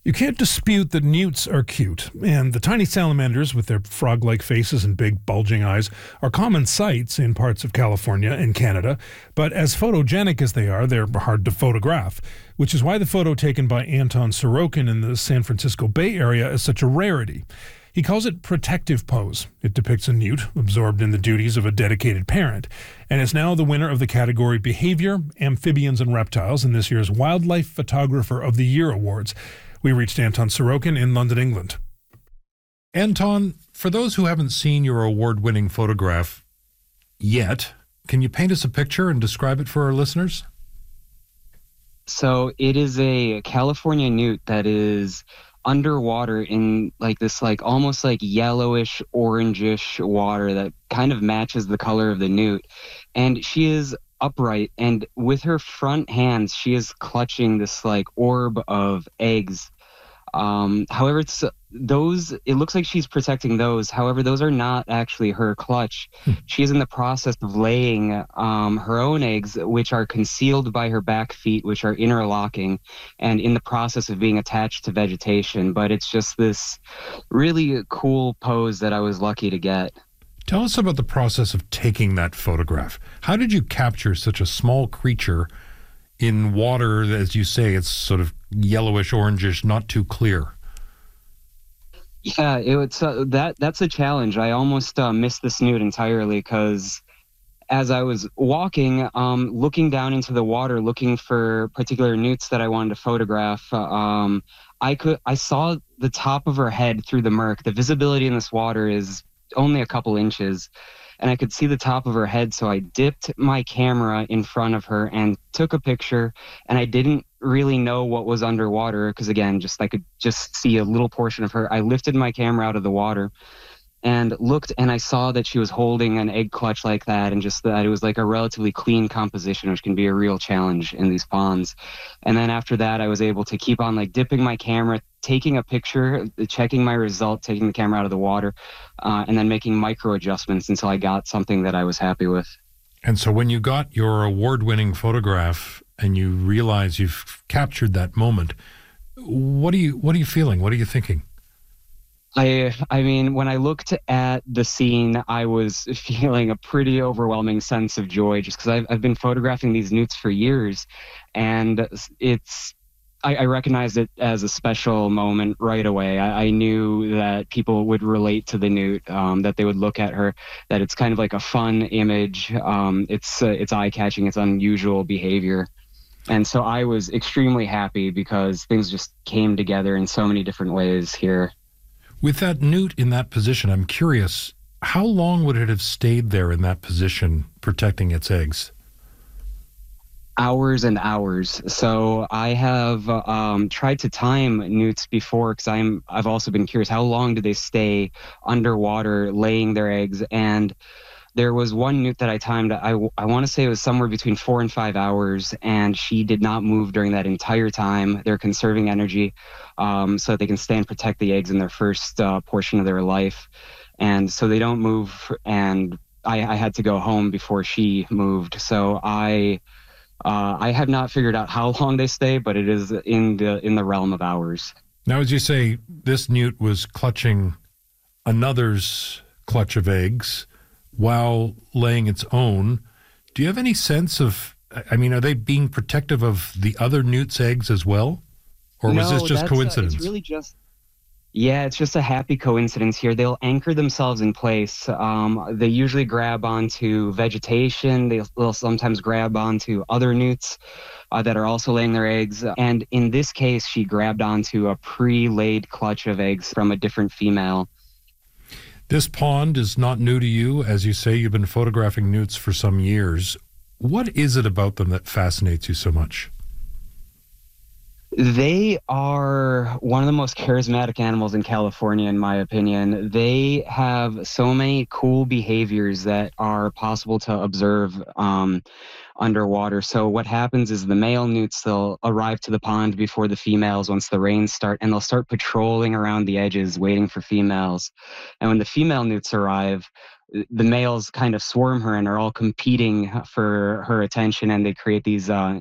You can't dispute that newts are cute, and the tiny salamanders with their frog-like faces and big bulging eyes are common sights in parts of California and Canada, but as photogenic as they are, they're hard to photograph, which is why the photo taken by Anton Sorokin in the San Francisco Bay Area is such a rarity. He calls it protective pose. It depicts a newt absorbed in the duties of a dedicated parent, and is now the winner of the category Behavior, Amphibians and Reptiles in this year's Wildlife Photographer of the Year Awards. We reached Anton Sorokin in London, England. Anton, for those who haven't seen your award-winning photograph yet, can you paint us a picture and describe it for our listeners? So it is a California newt that is underwater in this almost yellowish, orangish water that kind of matches the color of the newt. And she is upright, and with her front hands she is clutching this orb of eggs. However, it looks like she's protecting those. However, those are not actually her clutch. She is in the process of laying her own eggs, which are concealed by her back feet, which are interlocking and in the process of being attached to vegetation. But it's just this really cool pose that I was lucky to get. Tell us about the process of taking that photograph. How did you capture such a small creature in water, as you say, it's sort of yellowish, orangish, not too clear? Yeah, that's a challenge. I almost missed this newt entirely because as I was walking, looking down into the water, looking for particular newts that I wanted to photograph, I saw the top of her head through the murk. The visibility in this water is only a couple inches, and I could see the top of her head, so I dipped my camera in front of her and took a picture. And I didn't really know what was underwater because, again, I could just see a little portion of her. I lifted my camera out of the water and looked, and I saw that she was holding an egg clutch like that, and just that it was a relatively clean composition, which can be a real challenge in these ponds. And then after that, I was able to keep on dipping my camera, taking a picture, checking my result, taking the camera out of the water, and then making micro adjustments until I got something that I was happy with. And so when you got your award-winning photograph and you realize you've captured that moment, what are you feeling? What are you thinking? I mean, when I looked at the scene, I was feeling a pretty overwhelming sense of joy just because I've been photographing these newts for years, and I recognized it as a special moment right away. I knew that people would relate to the newt, that they would look at her, that it's kind of like a fun image. It's eye-catching, it's unusual behavior. And so I was extremely happy because things just came together in so many different ways here. With that newt in that position, I'm curious, how long would it have stayed there in that position protecting its eggs? Hours and hours. So I have tried to time newts before because I've also been curious, how long do they stay underwater laying their eggs? And there was one newt that I timed, I want to say it was somewhere between 4 and 5 hours, and she did not move during that entire time. They're conserving energy so that they can stay and protect the eggs in their first portion of their life. And so they don't move, and I had to go home before she moved. So I have not figured out how long they stay, but it is in the realm of hours. Now, as you say, this newt was clutching another's clutch of eggs while laying its own. Do you have any sense of, are they being protective of the other newt's eggs as well? Or was this just coincidence? It's really it's just a happy coincidence here. They'll anchor themselves in place. They usually grab onto vegetation. They'll sometimes grab onto other newts that are also laying their eggs. And in this case, she grabbed onto a pre-laid clutch of eggs from a different female. This pond is not new to you. As you say, you've been photographing newts for some years. What is it about them that fascinates you so much? They are one of the most charismatic animals in California, in my opinion. They have so many cool behaviors that are possible to observe underwater. So what happens is the male newts, they'll arrive to the pond before the females once the rains start, and they'll start patrolling around the edges waiting for females. And when the female newts arrive, the males kind of swarm her and are all competing for her attention, and they create these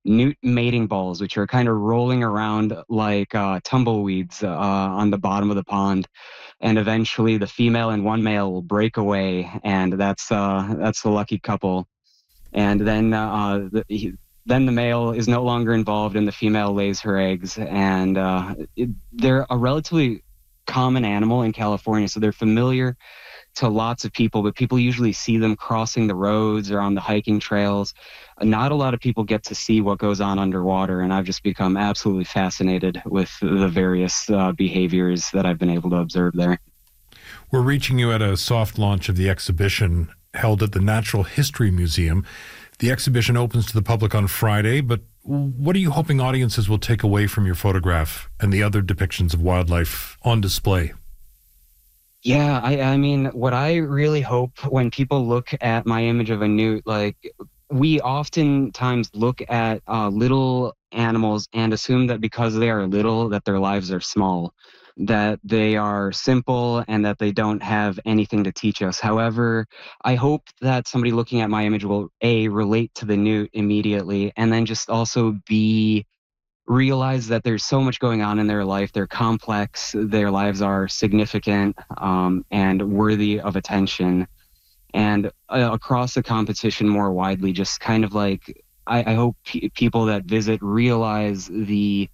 newt mating balls, which are kind of rolling around like tumbleweeds on the bottom of the pond. And eventually, the female and one male will break away, and that's the lucky couple. And then then the male is no longer involved, and the female lays her eggs. And they're a relatively common animal in California, so they're familiar to lots of people, but people usually see them crossing the roads or on the hiking trails. Not a lot of people get to see what goes on underwater, and I've just become absolutely fascinated with the various behaviors that I've been able to observe there. We're reaching you at a soft launch of the exhibition held at the Natural History Museum. The exhibition opens to the public on Friday, but what are you hoping audiences will take away from your photograph and the other depictions of wildlife on display? Yeah, I mean, what I really hope when people look at my image of a newt, like, we oftentimes look at little animals and assume that because they are little, that their lives are small, that they are simple, and that they don't have anything to teach us. However, I hope that somebody looking at my image will, A, relate to the newt immediately, and then just also B, realize that there's so much going on in their life. They're complex, their lives are significant, and worthy of attention. And across the competition more widely, just kind of like, I hope people that visit realize the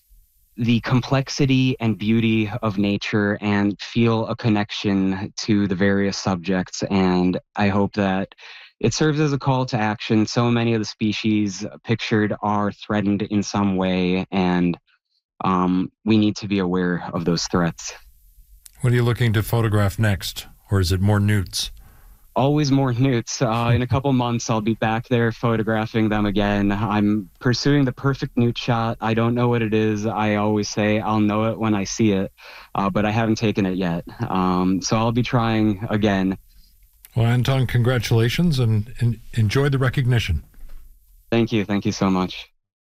complexity and beauty of nature and feel a connection to the various subjects. And I hope that it serves as a call to action. So many of the species pictured are threatened in some way, and we need to be aware of those threats. What are you looking to photograph next? Or is it more newts? Always more newts. In a couple months, I'll be back there photographing them again. I'm pursuing the perfect newt shot. I don't know what it is. I always say I'll know it when I see it, but I haven't taken it yet. So I'll be trying again. Well, Anton, congratulations and enjoy the recognition. Thank you. Thank you so much.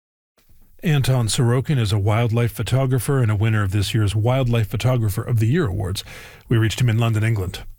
Anton Sorokin is a wildlife photographer and a winner of this year's Wildlife Photographer of the Year Awards. We reached him in London, England.